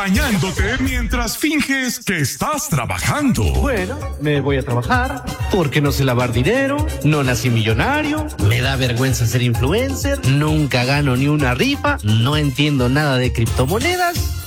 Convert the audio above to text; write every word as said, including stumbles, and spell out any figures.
Bañándote mientras finges que estás trabajando. Bueno, me voy a trabajar porque no sé lavar dinero, no nací millonario, me da vergüenza ser influencer, nunca gano ni una rifa, no entiendo nada de criptomonedas.